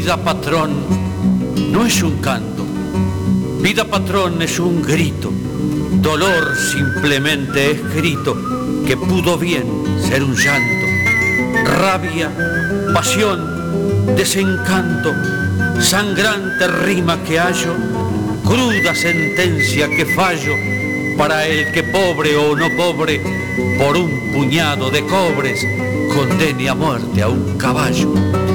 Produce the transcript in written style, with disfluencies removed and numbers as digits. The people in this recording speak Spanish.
Vida patrón no es un canto, vida patrón es un grito, dolor simplemente escrito que pudo bien ser un llanto, rabia, pasión, desencanto, sangrante rima que hallo, cruda sentencia que fallo para el que pobre o no pobre, por un puñado de cobres, condene a muerte a un caballo.